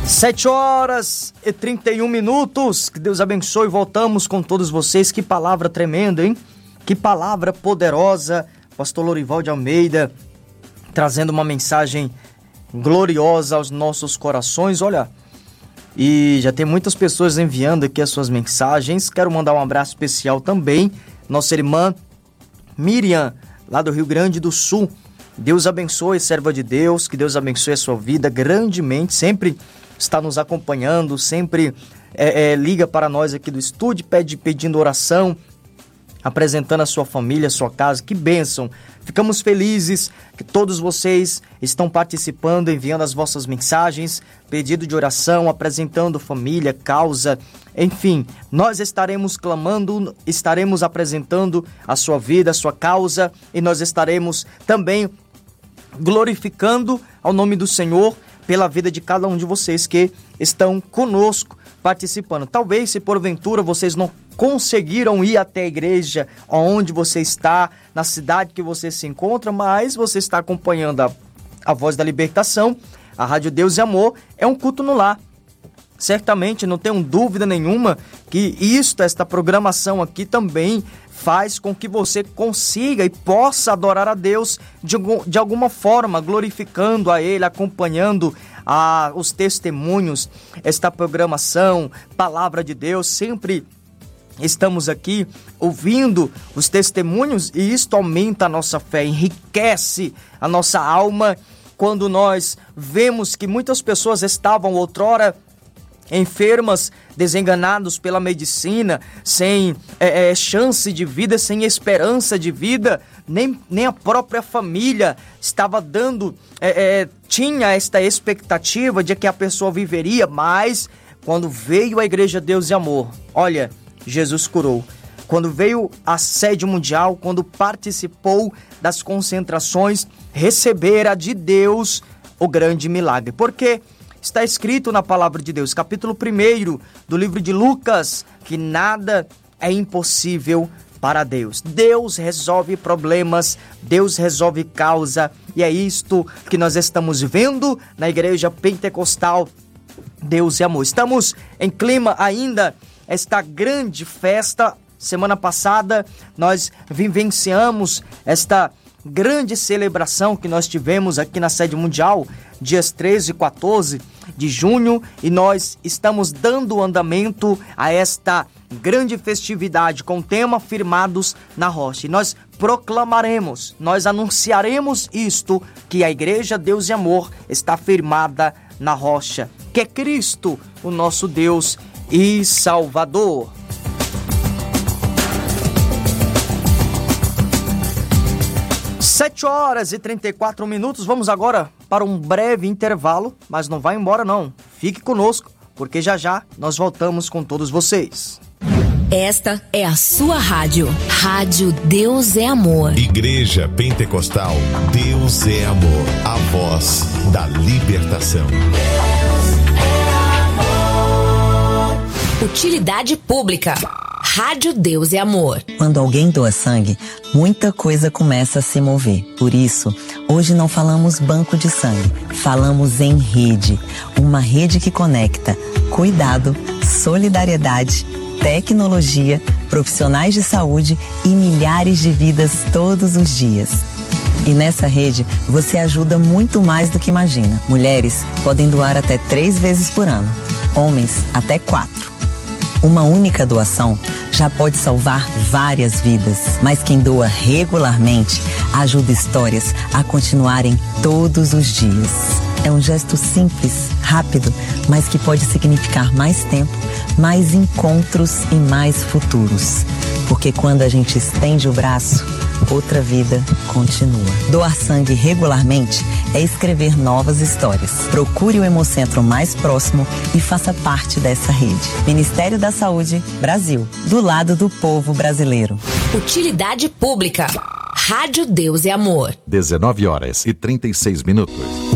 7h31. Que Deus abençoe. Voltamos com todos vocês. Que palavra tremenda, hein? Que palavra poderosa. Pastor Lorival de Almeida trazendo uma mensagem gloriosa aos nossos corações. Olha, e já tem muitas pessoas enviando aqui as suas mensagens. Quero mandar um abraço especial também. Nossa irmã Miriam, lá do Rio Grande do Sul. Deus abençoe, serva de Deus. Que Deus abençoe a sua vida grandemente. Sempre está nos acompanhando, sempre liga para nós aqui do estúdio, pedindo oração, apresentando a sua família, a sua casa. Que bênção! Ficamos felizes que todos vocês estão participando, enviando as vossas mensagens, pedido de oração, apresentando família, causa, enfim. Nós estaremos clamando, estaremos apresentando a sua vida, a sua causa, e nós estaremos também glorificando ao nome do Senhor pela vida de cada um de vocês que estão conosco participando. Talvez, se porventura vocês não conseguiram ir até a igreja onde você está, na cidade que você se encontra, mas você está acompanhando a Voz da Libertação, a Rádio Deus e Amor, é um culto no lar. Certamente, não tenho dúvida nenhuma que esta programação aqui também faz com que você consiga e possa adorar a Deus de alguma forma, glorificando a Ele, acompanhando os testemunhos, esta programação, Palavra de Deus. Sempre estamos aqui ouvindo os testemunhos e isto aumenta a nossa fé, enriquece a nossa alma quando nós vemos que muitas pessoas estavam outrora enfermas, desenganados pela medicina, sem chance de vida, sem esperança de vida, nem a própria família estava dando, tinha esta expectativa de que a pessoa viveria, mas quando veio a Igreja Deus e Amor, olha, Jesus curou. Quando veio a sede mundial, quando participou das concentrações, recebera de Deus o grande milagre. Porque está escrito na palavra de Deus, capítulo 1 do livro de Lucas, que nada é impossível para Deus. Deus resolve problemas, Deus resolve causa, e é isto que nós estamos vendo na Igreja Pentecostal Deus e Amor. Estamos em clima ainda, esta grande festa. Semana passada nós vivenciamos esta grande celebração que nós tivemos aqui na sede mundial, dias 13 e 14 de junho, e nós estamos dando andamento a esta grande festividade com o tema Firmados na Rocha. E nós proclamaremos, nós anunciaremos isto, que a Igreja Deus e Amor está firmada na rocha, que é Cristo, o nosso Deus e Salvador. 7h34. Vamos agora para um breve intervalo, mas não vai embora não. Fique conosco, porque já nós voltamos com todos vocês. Esta é a sua rádio. Rádio Deus é Amor. Igreja Pentecostal Deus é Amor. A voz da libertação. Deus é amor. Utilidade pública. Rádio Deus é Amor. Quando alguém doa sangue, muita coisa começa a se mover. Por isso, hoje não falamos banco de sangue, falamos em rede. Uma rede que conecta cuidado, solidariedade, tecnologia, profissionais de saúde e milhares de vidas todos os dias. E nessa rede, você ajuda muito mais do que imagina. Mulheres podem doar até 3 vezes por ano, homens até 4. Uma única doação já pode salvar várias vidas, mas quem doa regularmente ajuda histórias a continuarem todos os dias. É um gesto simples, rápido, mas que pode significar mais tempo, mais encontros e mais futuros. Porque quando a gente estende o braço, outra vida continua. Doar sangue regularmente é escrever novas histórias. Procure o Hemocentro mais próximo e faça parte dessa rede. Ministério da Saúde, Brasil. Do lado do povo brasileiro. Utilidade pública. Rádio Deus é Amor. 19h36.